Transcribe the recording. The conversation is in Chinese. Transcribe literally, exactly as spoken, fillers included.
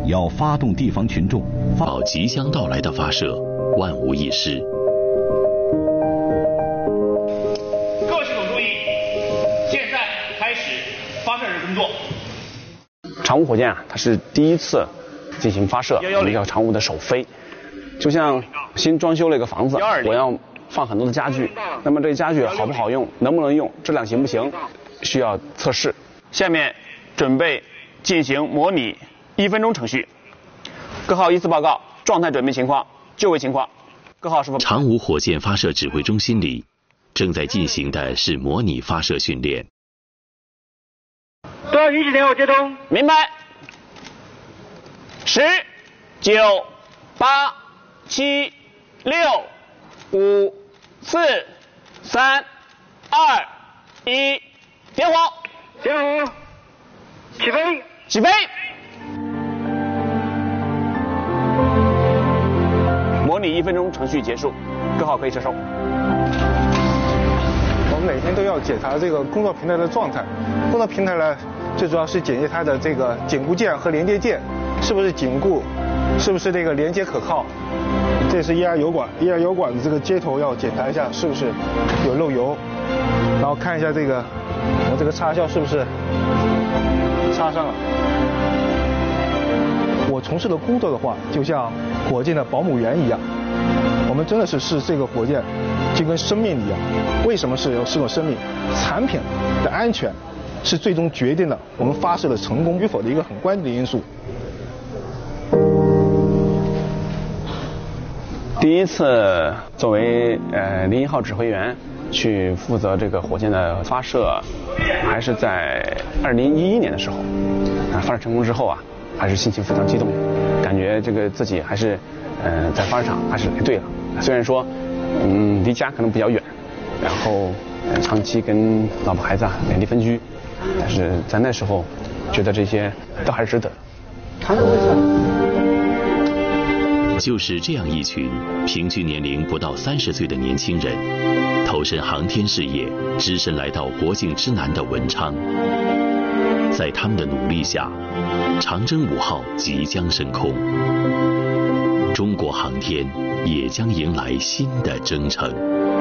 要发动地方群众报即将到来的发射，万无一失。 各系统注意，现在开始发射日工作。 长钨火箭啊，它是第一次进行发射，我们叫长钨的首飞。就像新装修了一个房子，我要放很多的家具，那么这个家具好不好用，能不能用，质量行不行，需要测试。下面准备进行模拟一分钟程序，各号依次报告状态准备情况、就位情况。各号是否？ 长钨火箭发射指挥中心里正在进行的是模拟发射训练。 多少允许点火接通？ 明白。十、九、八、七、六、五、四、三、二、一，点火！ 点火！起飞！ 起飞！模拟一分钟程序结束，各号可以撤收。 我们每天都要检查这个工作平台的状态。工作平台呢，最主要是检验它的这个紧固件和连接件是不是紧固，是不是这个连接可靠。这是液压油管，液压油管的这个接头要检查一下是不是有漏油，然后看一下这个我这个插销是不是插上了。我从事的工作的话，就像火箭的保姆员一样，我们真的是视这个火箭就跟生命一样。为什么是有视作生命？产品的安全是最终决定了我们发射的成功与否的一个很关键的因素。 第一次作为呃零一号指挥员去负责这个火箭的发射，还是在二零一一年的时候。啊，发射成功之后啊，还是心情非常激动，感觉这个自己还是呃在发射场还是来对了。虽然说嗯离家可能比较远，然后、呃、长期跟老婆孩子啊两地分居，但是在那时候觉得这些都还是值得。 就是这样一群平均年龄不到三十岁的年轻人，投身航天事业，只身来到国境之南的文昌。在他们的努力下，长征五号即将升空，中国航天也将迎来新的征程。